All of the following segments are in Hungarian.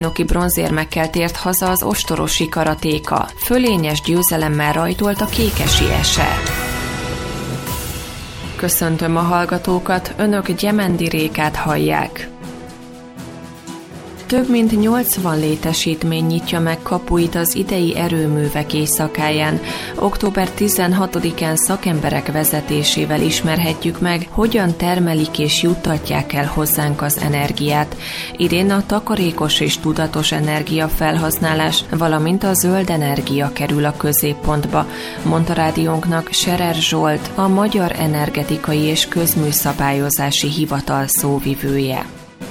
világbajnoki bronzérmekkel tért haza az ostorosi karatéka. Fölényes győzelemmel rajtolt a Kékesi Ese. Köszöntöm a hallgatókat, önök Gyemendi Rékát hallják. Több mint 80 létesítmény nyitja meg kapuit az idei erőművek éjszakáján. Október 16-án szakemberek vezetésével ismerhetjük meg, hogyan termelik és juttatják el hozzánk az energiát. Idén a takarékos és tudatos energiafelhasználás, valamint a zöld energia kerül a középpontba, mondta rádiónknak Scherer Zsolt, a Magyar Energetikai és Közműszabályozási Hivatal szóvivője.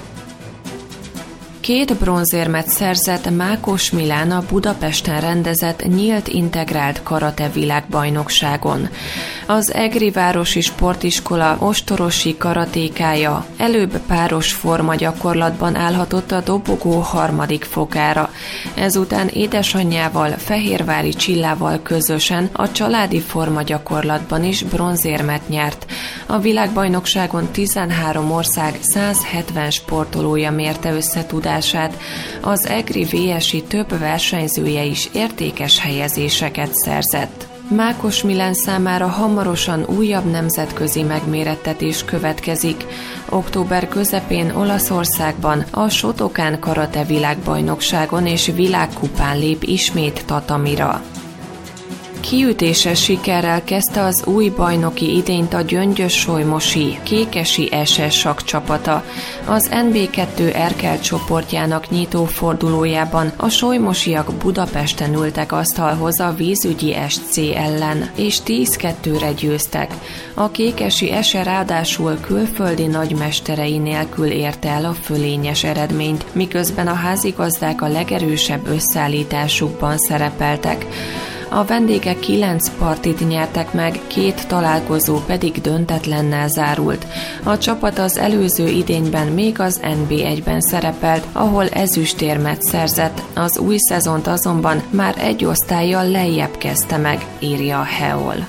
2 bronzérmet szerzett Mákos Milán a Budapesten rendezett nyílt integrált karate világbajnokságon. Az Egri Városi Sportiskola ostorosi karatékája előbb páros formagyakorlatban állhatott a dobogó 3. fokára. Ezután édesanyjával, Fehérvári Csillával közösen a családi formagyakorlatban is bronzérmet nyert. A világbajnokságon 13 ország 170 sportolója mérte össze tudását. Az Egri VSI több versenyzője is értékes helyezéseket szerzett. Mákos Milán számára hamarosan újabb nemzetközi megmérettetés következik. Október közepén Olaszországban a Shotokan karate világbajnokságon és világkupán lép ismét tatamira. Kiütéses sikerrel kezdte az új bajnoki idényt a Gyöngyös-Solymosi Kékesi Ese sakkcsapata. Az NB2 Erkel csoportjának nyitó fordulójában a solymosiak Budapesten ültek asztalhoz a vízügyi SC ellen, és 10-2-re győztek. A Kékesi Ese ráadásul külföldi nagymesterei nélkül érte el a fölényes eredményt, miközben a házigazdák a legerősebb összeállításukban szerepeltek. A vendégek 9 partit nyertek meg, 2 találkozó pedig döntetlennel zárult. A csapat az előző idényben még az NB1-ben szerepelt, ahol ezüstérmet szerzett, az új szezont azonban már egy osztállyal lejjebb kezdte meg, írja a Heol.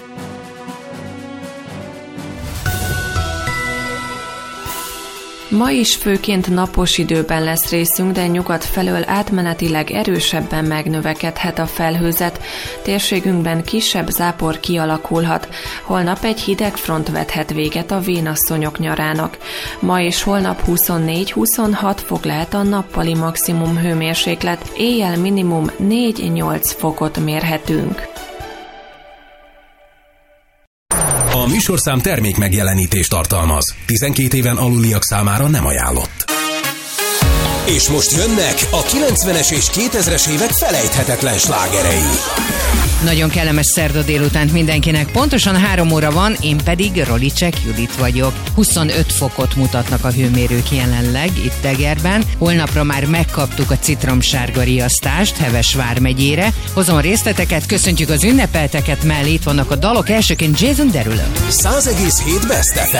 Ma is főként napos időben lesz részünk, de nyugat felől átmenetileg erősebben megnövekedhet a felhőzet. Térségünkben kisebb zápor kialakulhat. Holnap egy hideg front vethet véget a vénasszonyok nyarának. Ma és holnap 24-26 fok lehet a nappali maximum hőmérséklet, éjjel minimum 4-8 fokot mérhetünk. A műsorszám termék megjelenítést tartalmaz. 12 éven aluliak számára nem ajánlott. És most jönnek a 90-es és 2000-es évek felejthetetlen slágerei. Nagyon kellemes szerda délutánt mindenkinek. Pontosan 3 óra van, én pedig Rolicek Judit vagyok. 25 fokot mutatnak a hőmérők jelenleg itt Egerben. Holnapra már megkaptuk a citromsárga riasztást Heves vármegyére. Hozom részleteket, köszöntjük az ünnepelteket, mellé itt vannak a dalok, elsőként Jason Derulo. 100,7 Best FM.